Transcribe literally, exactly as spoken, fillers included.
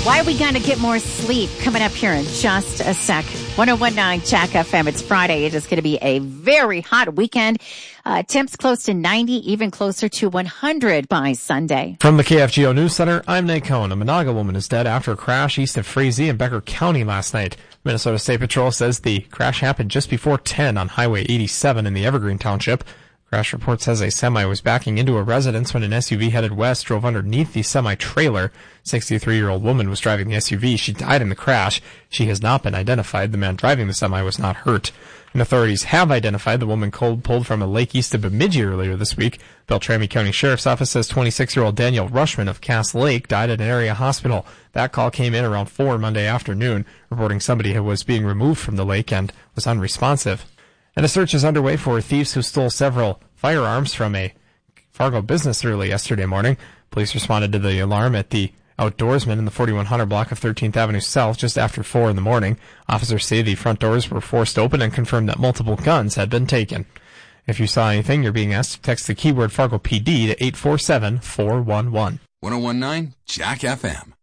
Why are we going to get more sleep? Coming up here in just a sec. one oh one point nine Jack F M. It's Friday. It is going to be a very hot weekend. Uh, temps close to ninety, even closer to one hundred by Sunday. From the K F G O News Center, I'm Nate Cohn. A Monaga woman is dead after a crash east of Frazee in Becker County last night. Minnesota State Patrol says the crash happened just before ten on Highway eighty-seven in the Evergreen Township. Crash report says a semi was backing into a residence when an S U V headed west drove underneath the semi-trailer. sixty-three-year-old woman was driving the S U V. She died in the crash. She has not been identified. The man driving the semi was not hurt. And authorities have identified the woman cold pulled from a lake east of Bemidji earlier this week. Beltrami County Sheriff's Office says twenty-six-year-old Daniel Rushman of Cass Lake died at an area hospital. That call came in around four Monday afternoon, reporting somebody who was being removed from the lake and was unresponsive. And a search is underway for thieves who stole several firearms from a Fargo business early yesterday morning. Police responded to the alarm at the Outdoorsman in the forty-one hundred block of thirteenth Avenue South just after four in the morning. Officers say the front doors were forced open and confirmed that multiple guns had been taken. If you saw anything, you're being asked to text the keyword Fargo P D to eight four seven four one one. one oh one point nine Jack F M.